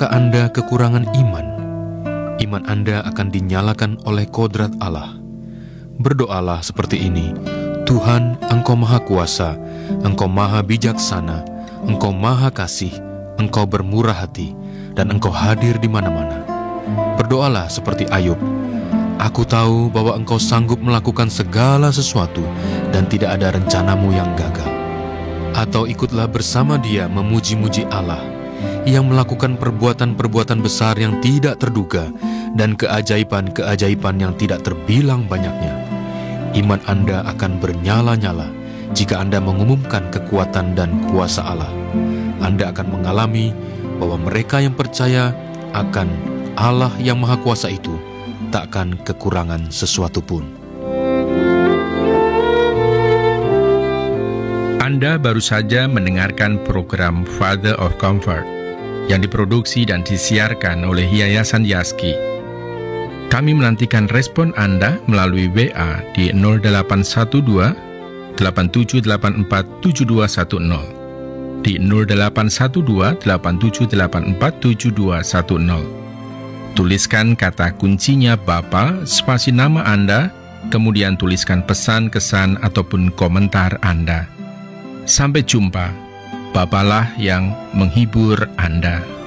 apakah Anda kekurangan iman? Iman Anda akan dinyalakan oleh kodrat Allah. Berdoalah seperti ini: Tuhan, Engkau Maha Kuasa, Engkau Maha Bijaksana, Engkau Maha Kasih, Engkau bermurah hati, dan Engkau hadir di mana-mana. Berdoalah seperti Ayub: Aku tahu bahwa Engkau sanggup melakukan segala sesuatu dan tidak ada rencanamu yang gagal. Atau ikutlah bersama dia memuji-muji Allah yang melakukan perbuatan-perbuatan besar yang tidak terduga dan keajaiban-keajaiban yang tidak terbilang banyaknya. Iman Anda akan bernyala-nyala jika Anda mengumumkan kekuatan dan kuasa Allah. Anda akan mengalami bahwa mereka yang percaya akan Allah yang Maha Kuasa itu takkan kekurangan sesuatu pun. Anda baru saja mendengarkan program Father of Comfort yang diproduksi dan disiarkan oleh Yayasan Yaski. Kami menantikan respon Anda melalui WA di 0812 8784 7210, di 0812 8784 7210. Tuliskan kata kuncinya Bapa, spasi nama Anda, kemudian tuliskan pesan, kesan, ataupun komentar Anda. Sampai jumpa. Bapalah yang menghibur Anda.